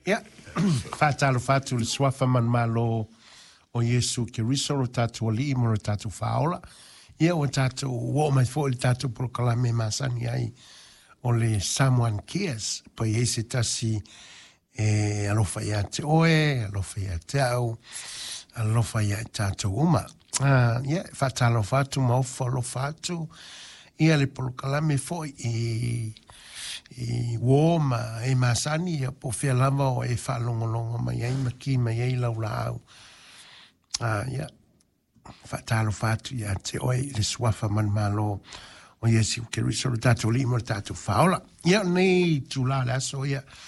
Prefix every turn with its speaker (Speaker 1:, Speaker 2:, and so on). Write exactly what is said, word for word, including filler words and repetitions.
Speaker 1: Ia, whātalo whātu le swafa man malo o Yesu ki riso ro tātou ali mo ro tātou whaola. Ia o tātou wo mai fo le tātou prokalame masani ai o le Someone Cares. Pa i eise tasi e alofa ia te oe, alofa ia te au, alofa ia tātou uma. Ah, ia, whātalo whātu maufa alofa atu. Ia le prokalame fo i... i wo ma e masani ya po fia lava o e whalongolongo mai ai maki mai ai lau lau. Ah, ya. Whatalo whatu ya te oi le swafa man malo o Yesu ke riso le tatu li mo le tatu whaola. Ia nei tu la la so ia